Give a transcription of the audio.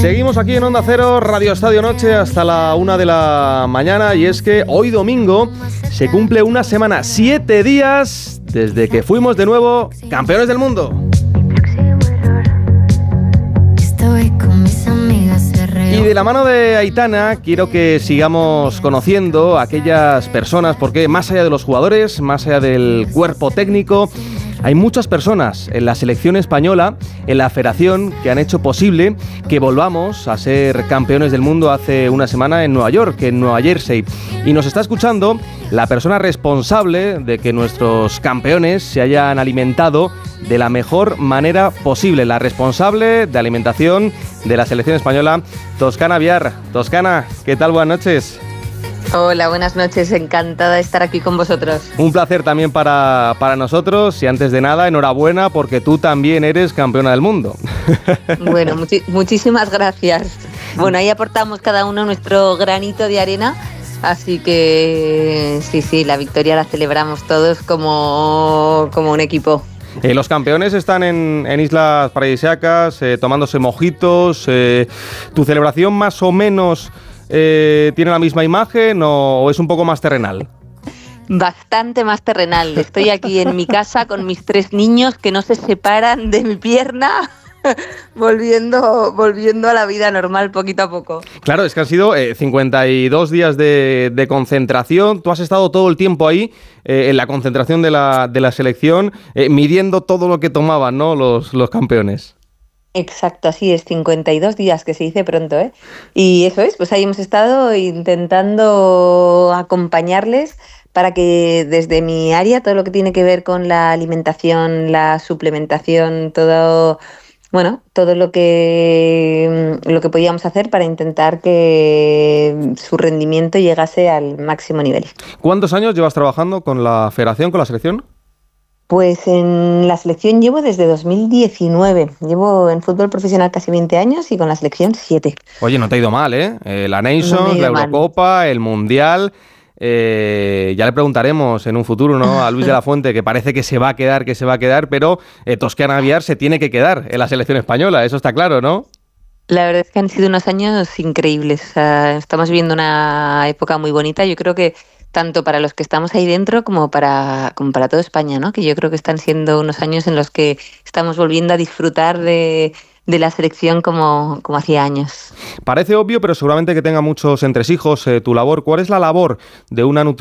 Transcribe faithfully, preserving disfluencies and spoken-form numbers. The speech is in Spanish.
Seguimos aquí en Onda Cero, Radio Estadio Noche, hasta la una de la mañana. Y es que hoy domingo se cumple una semana, siete días, desde que fuimos de nuevo campeones del mundo. Y de la mano de Aitana quiero que sigamos conociendo a aquellas personas, porque más allá de los jugadores, más allá del cuerpo técnico, hay muchas personas en la selección española, en la federación, que han hecho posible que volvamos a ser campeones del mundo hace una semana en Nueva York, en Nueva Jersey. Y nos está escuchando la persona responsable de que nuestros campeones se hayan alimentado de la mejor manera posible, la responsable de alimentación de la selección española, Toscana Viar. Toscana, ¿qué tal? Buenas noches. Hola, buenas noches, encantada de estar aquí con vosotros. Un placer también para, para nosotros y antes de nada, enhorabuena porque tú también eres campeona del mundo. Bueno, muchi- muchísimas gracias. Bueno, ahí aportamos cada uno nuestro granito de arena, así que sí, sí, la victoria la celebramos todos como, como un equipo. Eh, los campeones están en, en Islas Paradisíacas, eh, tomándose mojitos. Eh, ¿Tu celebración más o menos eh, tiene la misma imagen o, o es un poco más terrenal? Bastante más terrenal. Estoy aquí en mi casa con mis tres niños que no se separan de mi pierna, volviendo, volviendo a la vida normal poquito a poco. Claro, es que han sido eh, cincuenta y dos días de, de concentración. Tú has estado todo el tiempo ahí, eh, en la concentración de la, de la selección, eh, midiendo todo lo que tomaban, ¿no?, los, los campeones. Exacto, así es, cincuenta y dos días, que se dice pronto, ¿eh? Y eso es, pues ahí hemos estado intentando acompañarles para que desde mi área, todo lo que tiene que ver con la alimentación, la suplementación, todo, bueno, todo lo que, lo que podíamos hacer para intentar que su rendimiento llegase al máximo nivel. ¿Cuántos años llevas trabajando con la federación, con la selección? Pues en la selección llevo desde dos mil diecinueve. Llevo en fútbol profesional casi veinte años y con la selección siete. Oye, no te ha ido mal, ¿eh? eh la Nations, no la mal. Eurocopa, el Mundial. Eh, ya le preguntaremos en un futuro, ¿no?, a Luis de la Fuente, que parece que se va a quedar, que se va a quedar, pero eh, Toscana Viar se tiene que quedar en la selección española, eso está claro, ¿no? La verdad es que han sido unos años increíbles. O sea, estamos viviendo una época muy bonita. Yo creo que tanto para los que estamos ahí dentro como para, como para toda España, ¿no? Que yo creo que están siendo unos años en los que estamos volviendo a disfrutar de, de la selección como, como hacía años. Parece obvio, pero seguramente que tenga muchos entresijos eh, tu labor. ¿Cuál es la labor de una nutricionista